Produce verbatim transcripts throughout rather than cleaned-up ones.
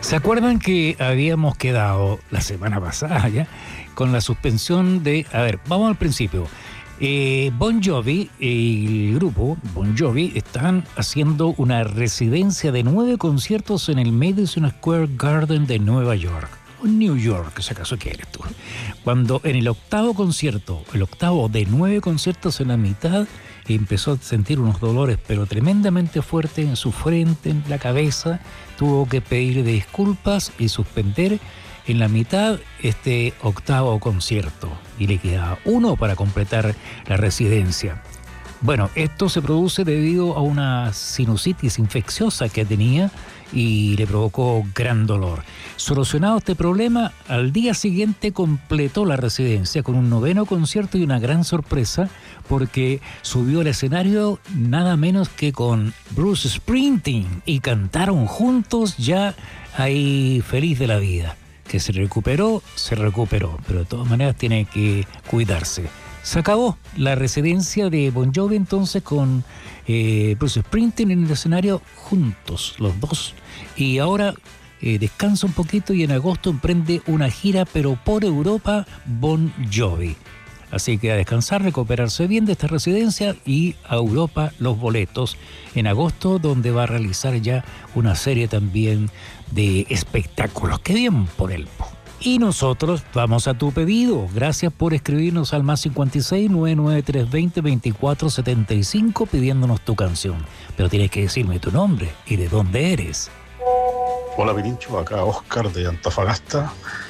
¿Se acuerdan que habíamos quedado la semana pasada ya con la suspensión de... A ver, vamos al principio. Eh, Bon Jovi, el grupo Bon Jovi, están haciendo una residencia de nueve conciertos en el Madison Square Garden de Nueva York. O New York, si acaso quieres tú. Cuando en el octavo concierto, el octavo de nueve conciertos en la mitad, empezó a sentir unos dolores, pero tremendamente fuertes en su frente, en la cabeza. Tuvo que pedir disculpas y suspender en la mitad este octavo concierto. Y le quedaba uno para completar la residencia. Bueno, esto se produce debido a una sinusitis infecciosa que tenía y le provocó gran dolor. Solucionado este problema, al día siguiente completó la residencia con un noveno concierto y una gran sorpresa porque subió al escenario nada menos que con Bruce Springsteen y cantaron juntos ya ahí feliz de la vida. Que se recuperó, se recuperó, pero de todas maneras tiene que cuidarse. Se acabó la residencia de Bon Jovi entonces con eh, Bruce Springsteen en el escenario juntos, los dos. Y ahora eh, descansa un poquito y en agosto emprende una gira, pero por Europa, Bon Jovi. Así que a descansar, recuperarse bien de esta residencia y a Europa los boletos en agosto, donde va a realizar ya una serie también de espectáculos. ¡Qué bien por él! Y nosotros vamos a tu pedido. Gracias por escribirnos al más cincuenta y seis, noventa y nueve, trescientos veinte, veinticuatro setenta y cinco pidiéndonos tu canción. Pero tienes que decirme tu nombre y de dónde eres. Hola Pirincho, acá Oscar de Antofagasta.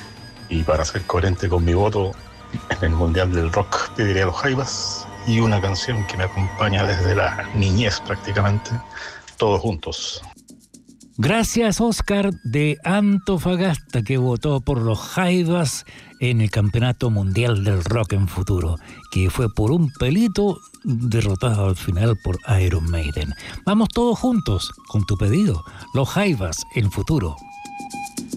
Y para ser coherente con mi voto en el Mundial del Rock, pediré a los Jaivas y una canción que me acompaña desde la niñez prácticamente, todos juntos. Gracias, Oscar de Antofagasta, que votó por los Jaivas en el Campeonato Mundial del Rock en Futuro, que fue por un pelito derrotado al final por Iron Maiden. Vamos todos juntos con tu pedido, los Jaivas en Futuro.